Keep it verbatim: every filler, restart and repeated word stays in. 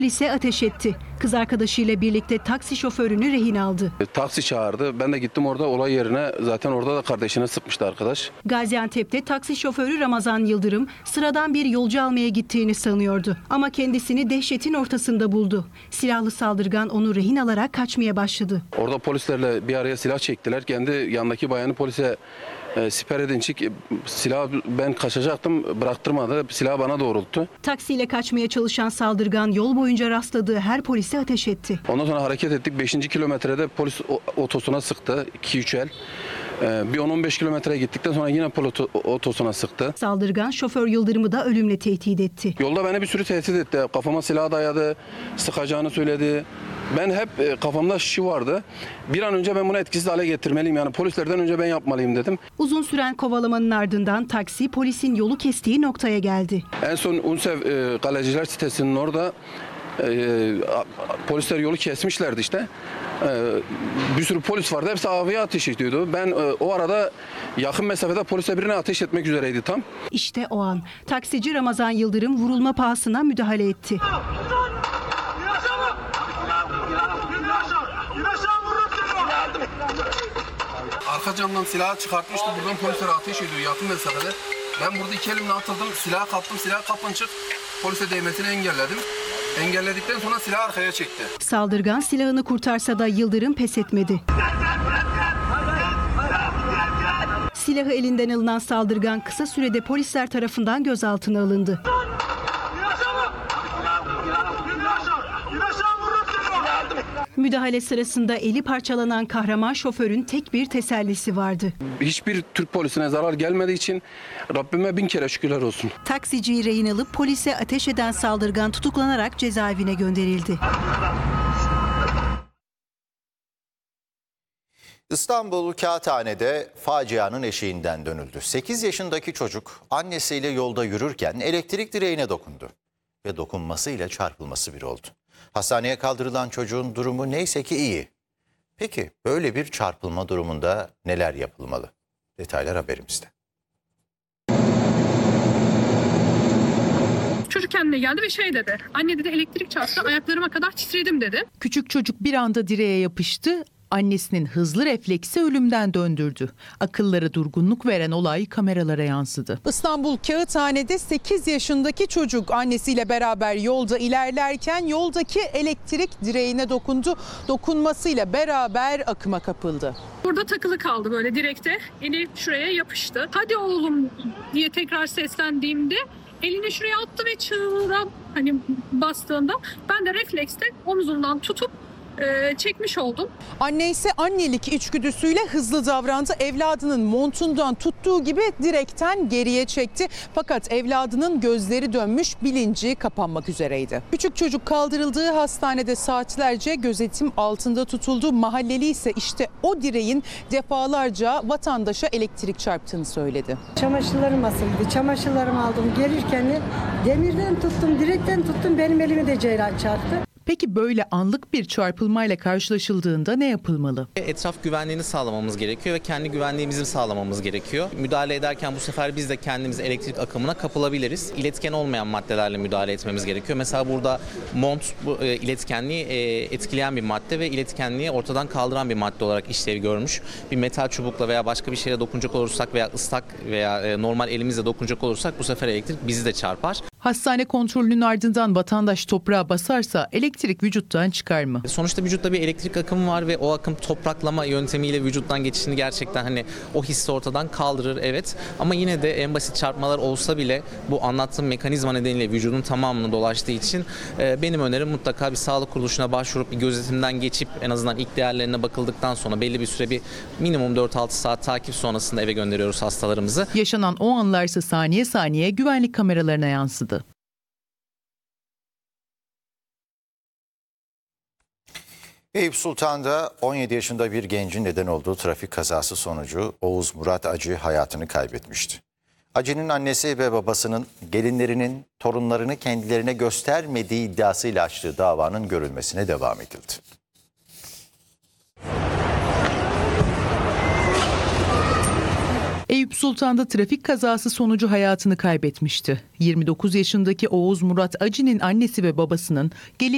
Polise ateş etti. Kız arkadaşıyla birlikte taksi şoförünü rehin aldı. E, taksi çağırdı. Ben de gittim orada olay yerine. Zaten orada da kardeşine sıkmıştı arkadaş. Gaziantep'te taksi şoförü Ramazan Yıldırım sıradan bir yolcu almaya gittiğini sanıyordu. Ama kendisini dehşetin ortasında buldu. Silahlı saldırgan onu rehin alarak kaçmaya başladı. Orada polislerle bir araya silah çektiler. Kendi yanındaki bayanı polise e, siper edince silah ben kaçacaktım, bıraktırmadı. Silahı bana doğrulttu. Taksiyle kaçmaya çalışan saldırgan yol boyunca rastladığı her polise ateş etti. Ondan sonra hareket ettik. beşinci kilometrede polis otosuna sıktı. iki üç el. Bir on on beş kilometre gittikten sonra yine polis otosuna sıktı. Saldırgan şoför Yıldırım'ı da ölümle tehdit etti. Yolda beni bir sürü tehdit etti. Kafama silah dayadı, sıkacağını söyledi. Ben hep kafamda şu vardı. Bir an önce ben bunu etkisiz hale getirmeliyim. Yani polislerden önce ben yapmalıyım dedim. Uzun süren kovalamanın ardından taksi polisin yolu kestiği noktaya geldi. En son UNICEF e, Kaleciler sitesinin orada e, polisler yolu kesmişlerdi işte. E, bir sürü polis vardı. Hepsi havaya ateş ediyordu. Ben e, o arada yakın mesafede polise birine ateş etmek üzereydi tam. İşte o an taksici Ramazan Yıldırım vurulma pahasına müdahale etti. Arka camdan silahı çıkartmıştı. Buradan polisler ateş ediyor yakın mesafede. Ben burada iki elimle atıldım. Silahı kaptım. Silah kapınçık. Polise değmesini engelledim. Engelledikten sonra silahı arkaya çekti. Saldırgan silahını kurtarsa da Yıldırım pes etmedi. Silahı elinden alınan saldırgan kısa sürede polisler tarafından gözaltına alındı. Müdahale sırasında eli parçalanan kahraman şoförün tek bir tesellisi vardı. Hiçbir Türk polisine zarar gelmediği için Rabbime bin kere şükürler olsun. Taksiciyi rehin alıp polise ateş eden saldırgan tutuklanarak cezaevine gönderildi. İstanbul Kağıthane'de facianın eşiğinden dönüldü. sekiz yaşındaki çocuk annesiyle yolda yürürken elektrik direğine dokundu ve dokunmasıyla çarpılması bir oldu. Hastaneye kaldırılan çocuğun durumu neyse ki iyi. Peki böyle bir çarpılma durumunda neler yapılmalı? Detaylar haberimizde. Çocuk kendine geldi ve şey dedi. Anne dedi elektrik çarptı, ayaklarıma kadar titredim dedi. Küçük çocuk bir anda direğe yapıştı. Annesinin hızlı refleksi ölümden döndürdü. Akıllara durgunluk veren olay kameralara yansıdı. İstanbul Kağıthane'de sekiz yaşındaki çocuk annesiyle beraber yolda ilerlerken yoldaki elektrik direğine dokundu. Dokunmasıyla beraber akıma kapıldı. Burada takılı kaldı böyle direkte. Eli şuraya yapıştı. Hadi oğlum diye tekrar seslendiğimde elini şuraya attı ve çığlığa hani bastığında ben de refleksle omzundan tutup e, çekmiş oldum. Anne ise annelik içgüdüsüyle hızlı davrandı. Evladının montundan tuttuğu gibi direkten geriye çekti. Fakat evladının gözleri dönmüş, bilinci kapanmak üzereydi. Küçük çocuk kaldırıldığı hastanede saatlerce gözetim altında tutuldu. Mahalleli ise işte o direğin defalarca vatandaşa elektrik çarptığını söyledi. Çamaşırlarım asıldı. Çamaşırlarımı aldım. Gelirken demirden tuttum, direkten tuttum. Benim elimi de ceylan çarptı. Peki böyle anlık bir çarpılmayla karşılaşıldığında ne yapılmalı? Etraf güvenliğini sağlamamız gerekiyor ve kendi güvenliğimizi sağlamamız gerekiyor. Müdahale ederken bu sefer biz de kendimizi elektrik akımına kapılabiliriz. İletken olmayan maddelerle müdahale etmemiz gerekiyor. Mesela burada mont bu e, iletkenliği e, etkileyen bir madde ve iletkenliği ortadan kaldıran bir madde olarak işlev görmüş. Bir metal çubukla veya başka bir şeyle dokunacak olursak veya ıslak veya e, normal elimizle dokunacak olursak bu sefer elektrik bizi de çarpar. Hastane kontrolünün ardından vatandaş toprağa basarsa elektrik vücuttan çıkar mı? Sonuçta vücutta bir elektrik akımı var ve o akım topraklama yöntemiyle vücuttan geçişini gerçekten hani o hissi ortadan kaldırır, evet. Ama yine de en basit çarpmalar olsa bile bu anlattığım mekanizma nedeniyle vücudun tamamını dolaştığı için e, benim önerim mutlaka bir sağlık kuruluşuna başvurup bir gözetimden geçip en azından ilk değerlerine bakıldıktan sonra belli bir süre bir minimum dört altı saat takip sonrasında eve gönderiyoruz hastalarımızı. Yaşanan o anlarsa saniye saniye güvenlik kameralarına yansıdı. Eyüp Sultan'da on yedi yaşında bir gencin neden olduğu trafik kazası sonucu Oğuz Murat Acı hayatını kaybetmişti. Acı'nın annesi ve babasının gelinlerinin torunlarını kendilerine göstermediği iddiasıyla açtığı davanın görülmesine devam edildi. Eyüp Sultan'da trafik kazası sonucu hayatını kaybetmişti. yirmi dokuz yaşındaki Oğuz Murat Acı'nın annesi ve babasının gelin